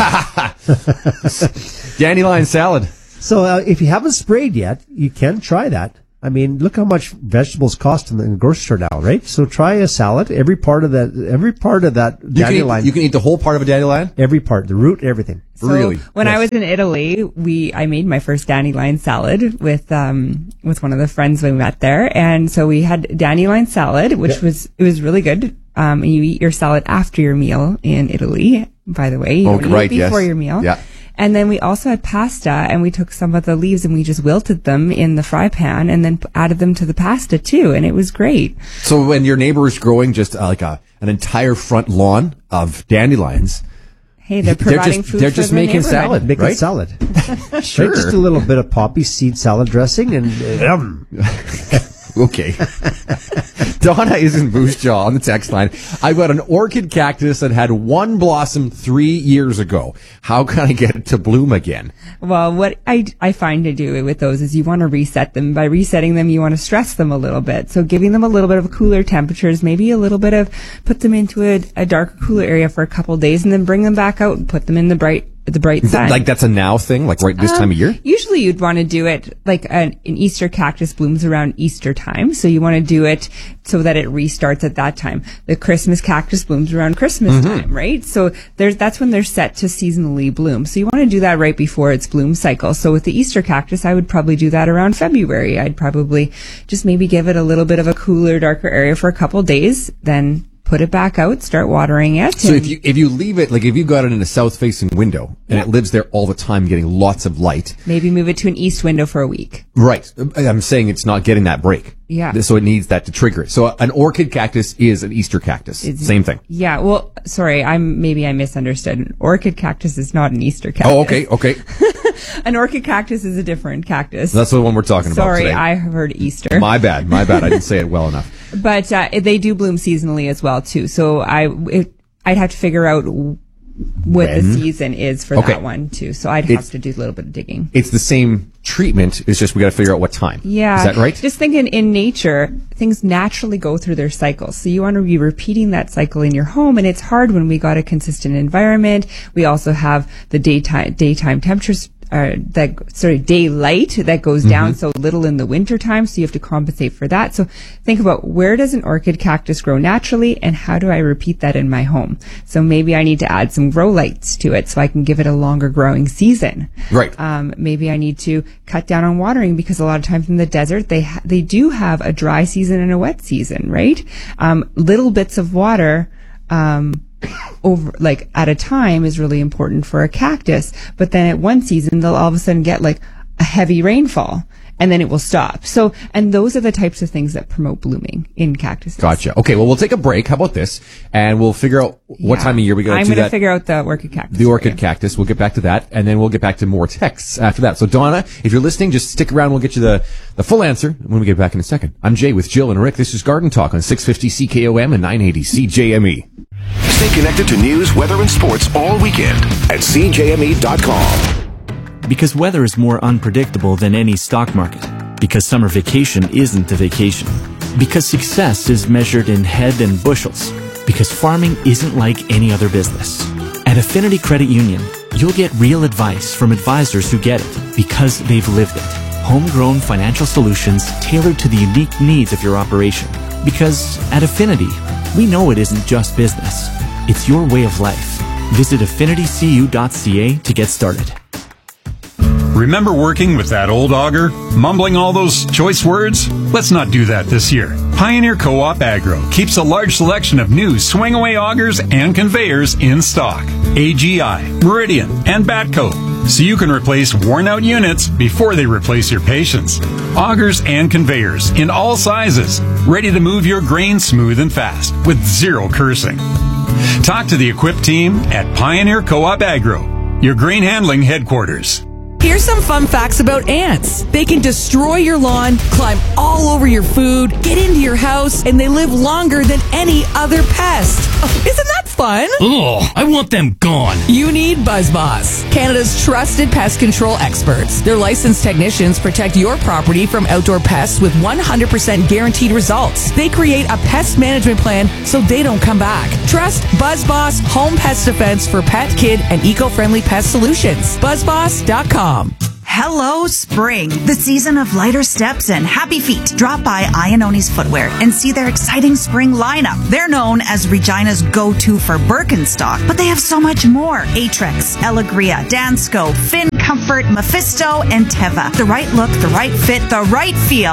Dandelion salad.
So if you haven't sprayed yet, you can try that. I mean, look how much vegetables cost in the grocery store now, right? So try a salad. Every part of that dandelion.
You can eat the whole part of a dandelion?
Every part, the root, everything.
So
really?
When I was in Italy, I made my first dandelion salad with one of the friends we met there, and so we had dandelion salad, which was really good. And you eat your salad after your meal in Italy, by the way. You don't eat it before your meal.
Yeah.
And then we also had pasta, and we took some of the leaves and we just wilted them in the fry pan and then added them to the pasta too, and it was great.
So when your neighbor is growing just like an entire front lawn of dandelions,
hey, they're providing food.
They're just making salad,
making
right?
salad.
Sure.
Right, just a little bit of poppy seed salad dressing and.
Okay. Donna is in Moose Jaw on the text line. I've got an orchid cactus that had one blossom 3 years ago. How can I get it to bloom again?
Well, what I find to do with those is you want to reset them. By resetting them, you want to stress them a little bit. So giving them a little bit of cooler temperatures, maybe a little bit of, put them into a darker, cooler area for a couple of days and then bring them back out and put them in the bright sun.
Like that's a now thing, like right this time of year?
Usually you'd want to do it like an Easter cactus blooms around Easter time. So you want to do it so that it restarts at that time. The Christmas cactus blooms around Christmas time, right? So that's when they're set to seasonally bloom. So you want to do that right before its bloom cycle. So with the Easter cactus, I would probably do that around February. I'd probably just maybe give it a little bit of a cooler, darker area for a couple days, then put it back out, start watering it.
So if you leave it, like if you got it in a south-facing window and it lives there all the time getting lots of light.
Maybe move it to an east window for a week.
Right. I'm saying it's not getting that break.
Yeah.
So it needs that to trigger it. So an orchid cactus is an Easter cactus. Same thing.
Yeah. Well, sorry, I misunderstood. An orchid cactus is not an Easter cactus.
Oh, okay.
An orchid cactus is a different cactus.
That's the one we're talking about today.
Sorry, I heard Easter.
My bad. I didn't say it well enough.
But they do bloom seasonally as well too. So I'd have to figure out what the season is for that one too. So I'd have to do a little bit of digging.
It's the same treatment. It's just we got to figure out what time.
Yeah.
Is that right?
Just thinking in nature, things naturally go through their cycles. So you want to be repeating that cycle in your home. And it's hard when we got a consistent environment. We also have the daytime temperatures. Daylight that goes down so little in the wintertime, so you have to compensate for that. So think about, where does an orchid cactus grow naturally and how do I repeat that in my home? So maybe I need to add some grow lights to it so I can give it a longer growing season.
Right.
Maybe I need to cut down on watering because a lot of times in the desert they do have a dry season and a wet season, right? Little bits of water over like at a time is really important for a cactus, but then at one season they'll all of a sudden get like a heavy rainfall and then it will stop. So, and those are the types of things that promote blooming in cactuses.
Gotcha. Okay, well, we'll take a break. How about this? And we'll figure out what time of year we got to do that.
I'm going to figure out the orchid cactus.
The orchid cactus. We'll get back to that, and then we'll get back to more texts after that. So, Donna, if you're listening, just stick around. We'll get you the full answer when we get back in a second. I'm Jay with Jill and Rick. This is Garden Talk on 650 CKOM and 980 CJME.
Stay connected to news, weather, and sports all weekend at CJME.com.
Because weather is more unpredictable than any stock market. Because summer vacation isn't a vacation. Because success is measured in head and bushels. Because farming isn't like any other business. At Affinity Credit Union, you'll get real advice from advisors who get it because they've lived it. Homegrown financial solutions tailored to the unique needs of your operation. Because at Affinity, we know it isn't just business. It's your way of life. Visit affinitycu.ca to get started.
Remember working with that old auger? Mumbling all those choice words? Let's not do that this year. Pioneer Co-op Agro keeps a large selection of new swing-away augers and conveyors in stock. AGI, Meridian, and Batco. So you can replace worn-out units before they replace your patience. Augers and conveyors in all sizes, ready to move your grain smooth and fast with zero cursing. Talk to the equipped team at Pioneer Co-op Agro, your grain handling headquarters.
Here's some fun facts about ants. They can destroy your lawn, climb all over your food, get into your house, and they live longer than any other pest. Isn't that fun?
Ugh, I want them gone.
You need BuzzBoss, Canada's trusted pest control experts. Their licensed technicians protect your property from outdoor pests with 100% guaranteed results. They create a pest management plan so they don't come back. Trust BuzzBoss Home Pest Defense for pet, kid, and eco-friendly pest solutions. BuzzBoss.com.
Hello, spring. The season of lighter steps and happy feet. Drop by Iannoni's Footwear and see their exciting spring lineup. They're known as Regina's go-to for Birkenstock, but they have so much more. Aetrex, Elegria, Dansko, Finn Comfort, Mephisto, and Teva. The right look, the right fit, the right feel.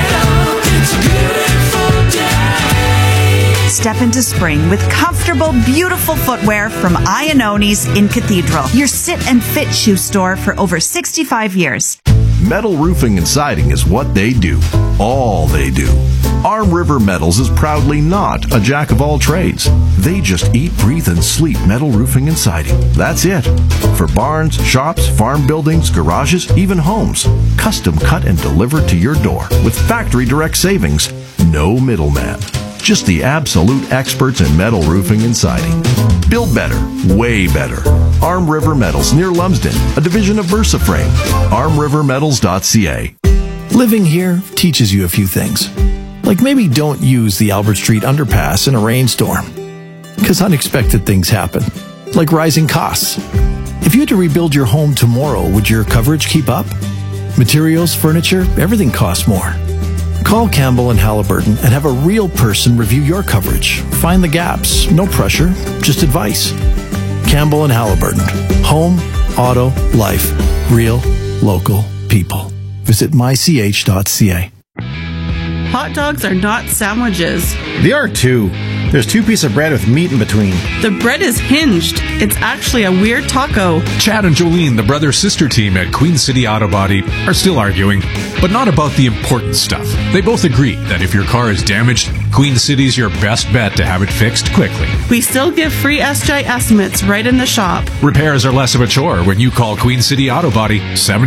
Step into spring with comfortable, beautiful footwear from Iannoni's in Cathedral, your sit and fit shoe store for over 65 years.
Metal roofing and siding is what they do. All they do. Arm River Metals is proudly not a jack of all trades. They just eat, breathe, and sleep metal roofing and siding. That's it. For barns, shops, farm buildings, garages, even homes. Custom cut and delivered to your door with factory direct savings. No middleman. Just the absolute experts in metal roofing and siding. Build better, way better. Arm River Metals near Lumsden, a division of VersaFrame. ArmRiverMetals.ca.
Living here teaches you a few things. Like maybe don't use the Albert Street underpass in a rainstorm. Because unexpected things happen. Like rising costs. If you had to rebuild your home tomorrow, would your coverage keep up? Materials, furniture, everything costs more. Call Campbell and Halliburton and have a real person review your coverage. Find the gaps. No pressure, just advice. Campbell and Halliburton. Home, auto, life. Real, local people. Visit mych.ca.
Hot dogs are not sandwiches.
They are too. There's 2 pieces of bread with meat in between.
The bread is hinged. It's actually a weird taco.
Chad and Jolene, the brother-sister team at Queen City Auto Body, are still arguing, but not about the important stuff. They both agree that if your car is damaged, Queen City's your best bet to have it fixed quickly.
We still give free SJ estimates right in the shop.
Repairs are less of a chore when you call Queen City Auto Body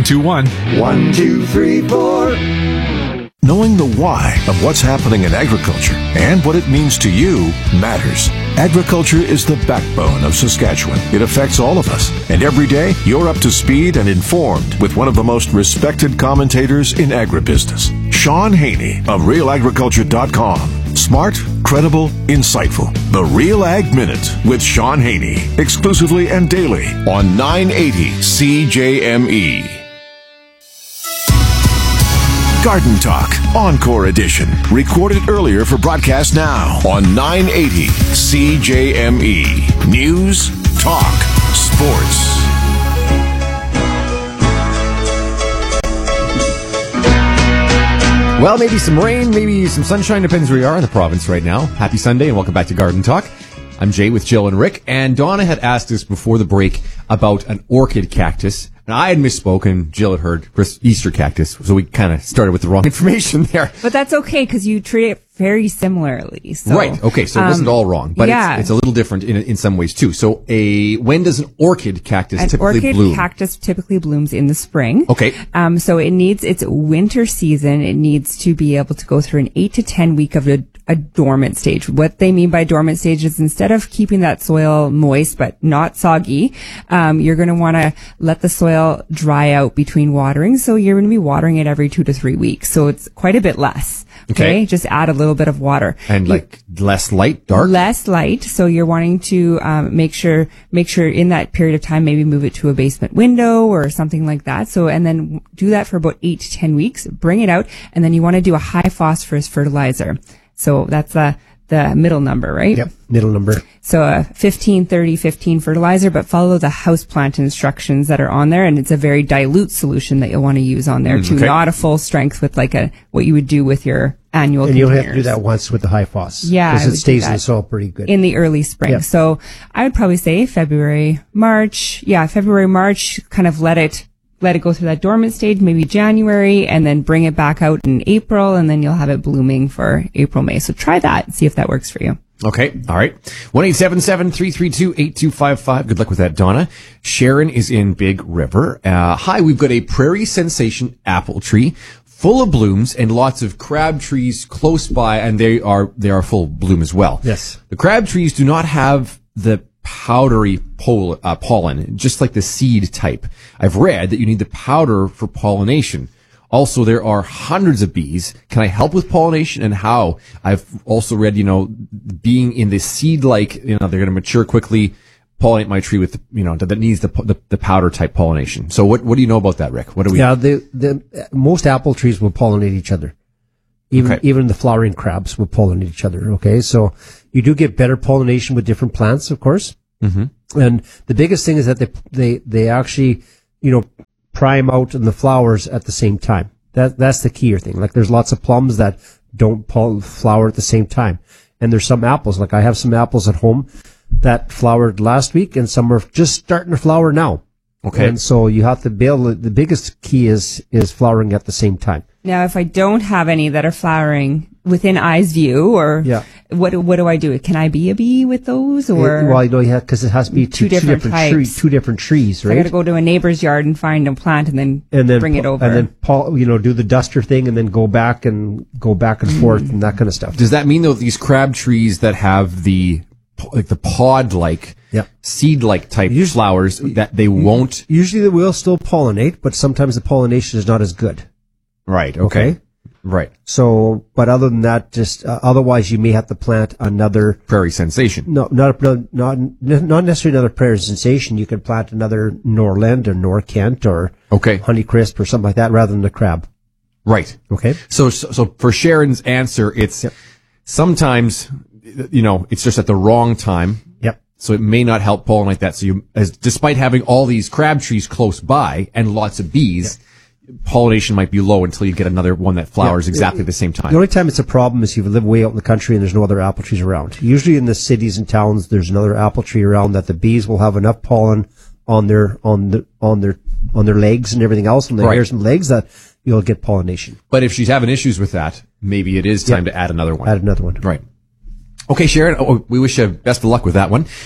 721-1234.
Knowing the why of what's happening in agriculture and what it means to you matters. Agriculture is the backbone of Saskatchewan. It affects all of us. And every day, you're up to speed and informed with one of the most respected commentators in agribusiness, Sean Haney of RealAgriculture.com. Smart, credible, insightful. The Real Ag Minute with Sean Haney. Exclusively and daily on 980 CJME. Garden Talk, Encore Edition. Recorded earlier for broadcast now on 980 CJME. News, talk, sports.
Well, maybe some rain, maybe some sunshine, depends where you are in the province right now. Happy Sunday and welcome back to Garden Talk. I'm Jay with Jill and Rick, and Donna had asked us before the break about an orchid cactus. And I had misspoken. Jill had heard Easter cactus, so we kind of started with the wrong information there.
But that's okay because you treat it very similarly. So,
right. Okay. So it wasn't all wrong, but
yeah.
it's a little different in some ways too. So when does an orchid cactus typically bloom?
An orchid cactus typically blooms in the spring.
Okay.
So it needs its winter season. It needs to be able to go through an 8 to 10 week of a dormant stage. What they mean by dormant stage is instead of keeping that soil moist but not soggy, you're going to want to let the soil dry out between watering. So you're going to be watering it every 2 to 3 weeks. So it's quite a bit less. Okay. Just add a little bit of water.
And less light, dark?
Less light. So you're wanting to, make sure in that period of time, maybe move it to a basement window or something like that. So, and then do that for about 8 to 10 weeks, bring it out. And then you want to do a high phosphorus fertilizer. So that's the middle number, right?
Yep, middle number.
So a 15-30-15 fertilizer, but follow the houseplant instructions that are on there, and it's a very dilute solution that you'll want to use on there too, not a full strength with what you would do with your annual
And
containers.
you'll have to do that once with the high phos.
Yeah,
because it stays in the soil pretty good.
In the early spring.
Yep.
So I would probably say February, March, kind of let it go through that dormant stage, maybe January, and then bring it back out in April, and then you'll have it blooming for April, May. So try that and see if that works for you.
Okay, all right. 1-877-332-8255. Good luck with that, Donna. Sharon is in Big River. Hi, we've got a Prairie Sensation apple tree full of blooms and lots of crab trees close by, and they are full of bloom as well.
Yes.
The crab trees do not have the powdery pollen, just like the seed type. I've read that you need the powder for pollination. Also, there are hundreds of bees. Can I help with pollination and how? I've also read, being in the seed-like, they're going to mature quickly, pollinate my tree with, that needs the powder type pollination. So what do you know about that, Rick? What do we?
Yeah, the most apple trees will pollinate each other. Even the flowering crabs will pollinate each other. Okay, so you do get better pollination with different plants, of course. Mm-hmm. And the biggest thing is that they actually, prime out in the flowers at the same time. That's the key thing. Like there's lots of plums that don't flower at the same time. And there's some apples, like I have some apples at home that flowered last week and some are just starting to flower now.
Okay.
And so you have to the biggest key is flowering at the same time.
Now, if I don't have any that are flowering within eye's view, or what do I do? Can I be a bee with those, or?
Because it has to be two different trees, right?
So I got to go to a neighbor's yard and find a plant and then bring it over.
And then do the duster thing and then go back and forth and that kind of stuff.
Does that mean though these crab trees that have the pod-like, seed-like type flowers that they won't?
Usually they will still pollinate, but sometimes the pollination is not as good.
Right. Okay. Right.
So, but other than that, just otherwise you may have to plant another
Prairie Sensation.
No, not necessarily another Prairie Sensation. You can plant another Norland or Norkent or Honeycrisp or something like that rather than the crab.
Right.
Okay.
So for Sharon's answer, it's sometimes it's just at the wrong time.
Yep.
So it may not help pollinate that. So despite having all these crab trees close by and lots of bees. Yep. Pollination might be low until you get another one that flowers exactly the same time.
The only time it's a problem is if you live way out in the country and there's no other apple trees around. Usually in the cities and towns, there's another apple tree around that the bees will have enough pollen on their legs and everything else, on their hairs and legs, that you'll get pollination.
But if she's having issues with that, maybe it is time to add another one.
Add another one.
Right. Okay, Sharon, we wish you best of luck with that one.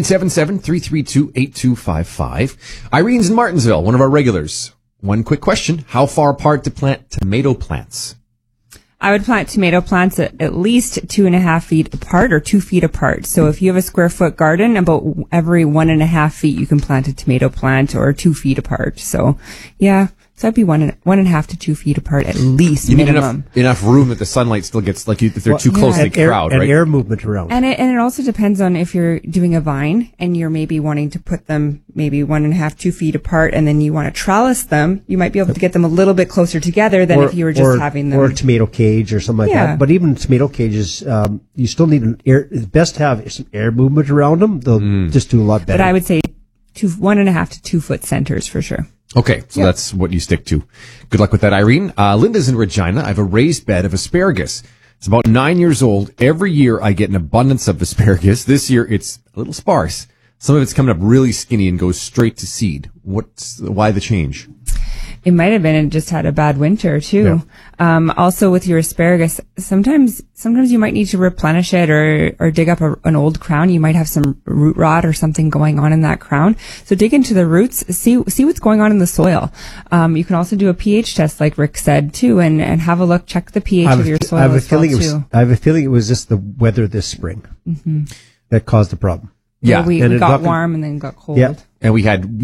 1-877-332-8255. Irene's in Martinsville, one of our regulars. One quick question. How far apart to plant tomato plants?
I would plant tomato plants at least 2.5 feet apart or 2 feet apart. So if you have a square foot garden, about every 1.5 feet you can plant a tomato plant, or 2 feet apart. So so I'd be 1.5 to 2 feet apart at least.
You
minimum.
need enough room that the sunlight still gets, if they're too close, they crowd, right?
And air movement around.
And it also depends on if you're doing a vine and you're maybe wanting to put them maybe 1.5, 2 feet apart, and then you want to trellis them. You might be able to get them a little bit closer together than if you were just having them.
Or a tomato cage or something like that. But even tomato cages, you still need it's best to have some air movement around them. They'll just do a lot better.
But I would say 1.5 to 2 foot centers for sure.
Okay, so that's what you stick to. Good luck with that, Irene. Linda's in Regina. I have a raised bed of asparagus. It's about 9 years old. Every year I get an abundance of asparagus. This year it's a little sparse. Some of it's coming up really skinny and goes straight to seed. Why the change?
It might have been it just had a bad winter too. Yeah. Also with your asparagus, sometimes you might need to replenish it or dig up an old crown. You might have some root rot or something going on in that crown. So dig into the roots, see what's going on in the soil. You can also do a pH test like Rick said too, and have a look, check the pH of your soil. I have a
feeling it was just the weather this spring that caused the problem.
Yeah. We got warm and then got cold.
Yeah.
And we had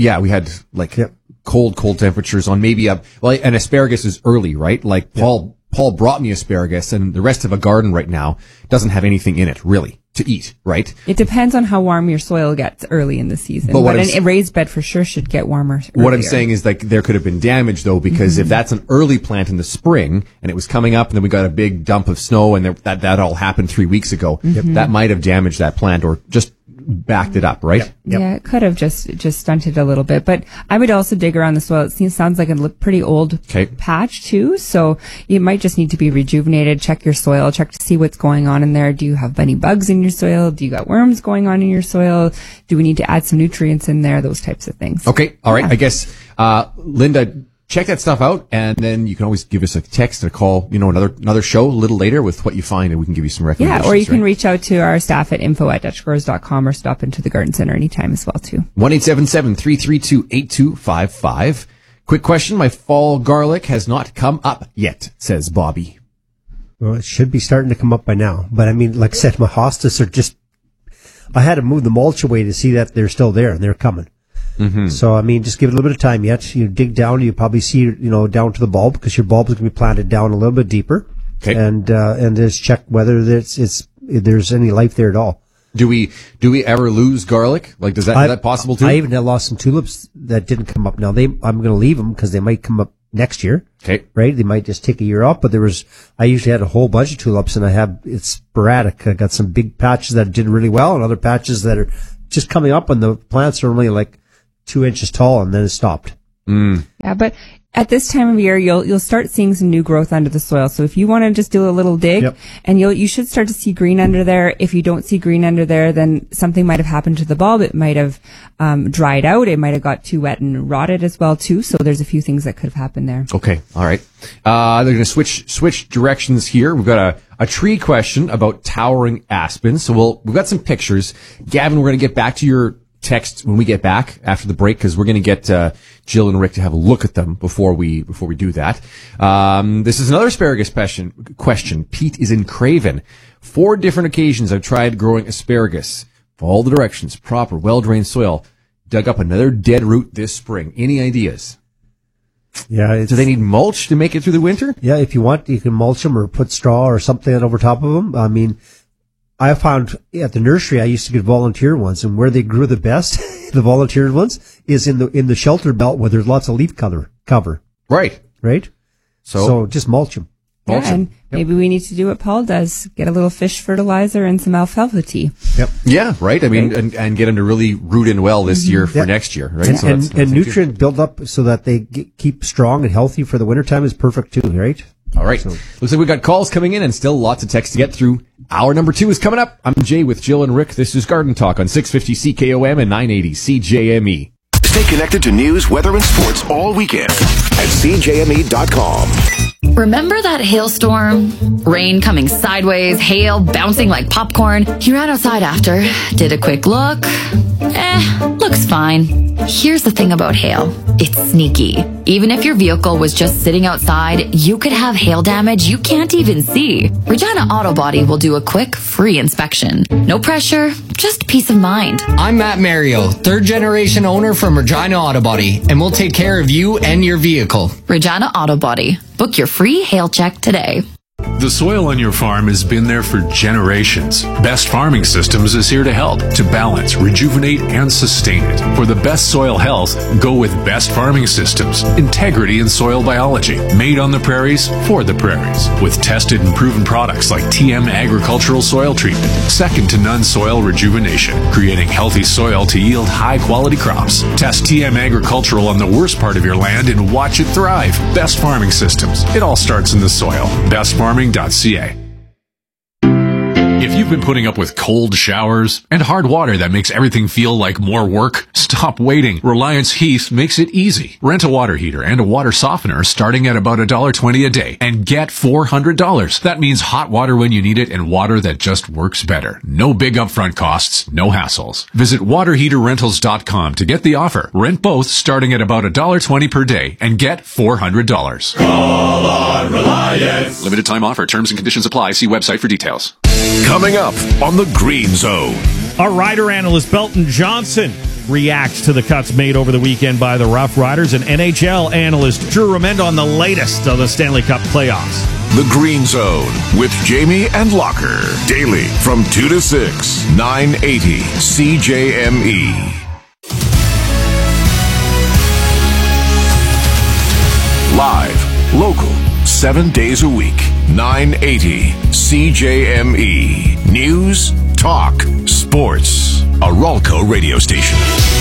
cold temperatures on maybe and asparagus is early, right? Like Paul brought me asparagus, and the rest of a garden right now doesn't have anything in it really to eat, right?
It depends on how warm your soil gets early in the season. But a raised bed for sure should get warmer earlier.
What I'm saying is there could have been damage though, because if that's an early plant in the spring and it was coming up and then we got a big dump of snow and that all happened 3 weeks ago, that might have damaged that plant or just backed it up, right?
Yeah, it could have just stunted a little bit. But I would also dig around the soil. It sounds like a pretty old patch too, so it might just need to be rejuvenated. Check your soil, check to see what's going on in there. Do you have any bugs in your soil? Do you got worms going on in your soil? Do we need to add some nutrients in there? Those types of things.
Okay, all right. I guess Linda, check that stuff out, and then you can always give us a text or a call, another show a little later with what you find, and we can give you some recommendations.
Yeah, or you can reach out to our staff at info@dutchgrowers.com or stop into the Garden Center anytime as well, too.
1-877-332-8255. Quick question, my fall garlic has not come up yet, says Bobby.
Well, it should be starting to come up by now. But I mean, like I said, my hostas are just, I had to move the mulch away to see that they're still there and they're coming. Mm-hmm. So, I mean, just give it a little bit of time yet. You dig down, you probably see, down to the bulb, because your bulb is going to be planted down a little bit deeper. Okay. And just check whether there's any life there at all.
Do we ever lose garlic? Like, is that possible too?
I even lost some tulips that didn't come up. Now I'm going to leave them because they might come up next year.
Okay.
Right? They might just take a year off, but I usually had a whole bunch of tulips, and it's sporadic. I got some big patches that did really well and other patches that are just coming up, and the plants are only like 2 inches tall, and then it stopped.
Yeah, but at this time of year, you'll start seeing some new growth under the soil. So if you want to just do a little dig, and you should start to see green under there. If you don't see green under there, then something might have happened to the bulb. It might have dried out. It might have got too wet and rotted as well too. So there's a few things that could have happened there.
Okay, all right. They're going to switch directions here. We've got a tree question about towering aspens. So we've got some pictures. Gavin, we're going to get back to your text when we get back after the break, because we're going to get Jill and Rick to have a look at them before we do that. This is another asparagus question. Pete is in Craven. 4 different occasions I've tried growing asparagus. All the directions, proper, well-drained soil. Dug up another dead root this spring. Any ideas?
Yeah.
Do they need mulch to make it through the winter?
Yeah, if you want, you can mulch them or put straw or something over top of them. I mean, I found at the nursery, I used to get volunteer ones, and where they grew the best, the volunteer ones, is in the shelter belt where there's lots of leaf cover.
Right.
So just mulch them.
Yeah, and maybe we need to do what Paul does, get a little fish fertilizer and some alfalfa tea.
Yep.
Yeah, right. I mean, and get them to really root in well this year for next year, right?
And nutrient build up so that they keep strong and healthy for the wintertime is perfect too, right?
All right. Looks like we got calls coming in and still lots of text to get through. Hour number 2 is coming up. I'm Jay with Jill and Rick. This is Garden Talk on 650 CKOM and 980 CJME.
Stay connected to news, weather, and sports all weekend at CJME.com.
Remember that hailstorm? Rain coming sideways, hail bouncing like popcorn. You ran outside after, did a quick look. Looks fine. Here's the thing about hail. It's sneaky. Even if your vehicle was just sitting outside, you could have hail damage you can't even see. Regina Auto Body will do a quick, free inspection. No pressure, just peace of mind.
I'm Matt Mario, 3rd generation owner from Regina Auto Body, and we'll take care of you and your vehicle.
Regina Auto Body. Book your free hail check today.
The soil on your farm has been there for generations. Best Farming Systems is here to help, to balance, rejuvenate, and sustain it. For the best soil health, go with Best Farming Systems. Integrity in soil biology. Made on the prairies, for the prairies. With tested and proven products like TM Agricultural Soil Treatment. Second to none soil rejuvenation. Creating healthy soil to yield high-quality crops. Test TM Agricultural on the worst part of your land and watch it thrive. Best Farming Systems. It all starts in the soil. BestFarming.ca. If you've been putting up with cold showers and hard water that makes everything feel like more work, stop waiting. Reliance Heath makes it easy. Rent a water heater and a water softener starting at about $1.20 a day and get $400. That means hot water when you need it and water that just works better. No big upfront costs, no hassles. Visit waterheaterrentals.com to get the offer. Rent both starting at about $1.20 per day and get $400.
Call on Reliance.
Limited time offer. Terms and conditions apply. See website for details.
Coming up on the Green Zone.
Our rider analyst Belton Johnson reacts to the cuts made over the weekend by the Rough Riders, and NHL analyst Drew Remend on the latest of the Stanley Cup playoffs.
The Green Zone with Jamie and Locker. Daily from 2 to 6, 980 CJME. Live, local, 7 days a week, 980 CJME. News, talk, sports. A Ralco radio station.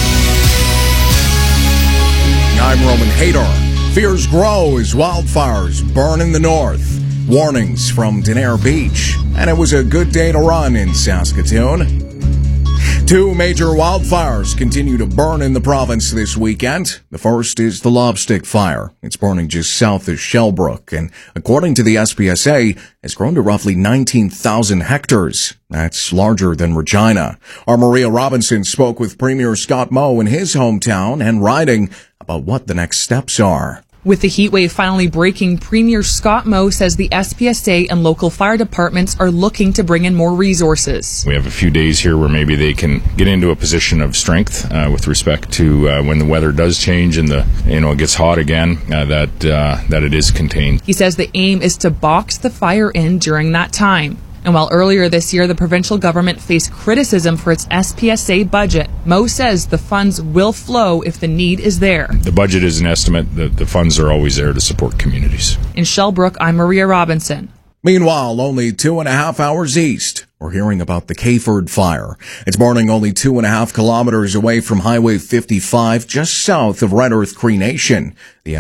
I'm Roman Hadar. Fears grow as wildfires burn in the north. Warnings from Denair Beach. And it was a good day to run in Saskatoon. Two major wildfires continue to burn in the province this weekend. The first is the Lobstick Fire. It's burning just south of Shellbrook, and according to the SPSA, has grown to roughly 19,000 hectares. That's larger than Regina. Our Maria Robinson spoke with Premier Scott Moe in his hometown and riding about what the next steps are.
With the heat wave finally breaking, Premier Scott Moe says the SPSA and local fire departments are looking to bring in more resources.
We have a few days here where maybe they can get into a position of strength with respect to when the weather does change and it gets hot again, that it is contained.
He says the aim is to box the fire in during that time. And while earlier this year the provincial government faced criticism for its SPSA budget, Moe says the funds will flow if the need is there.
The budget is an estimate. The funds are always there to support communities.
In Shellbrook, I'm Maria Robinson.
Meanwhile, only 2.5 hours east, we're hearing about the Kayford Fire. It's burning only 2.5 kilometers away from Highway 55, just south of Red Earth Cree Nation. The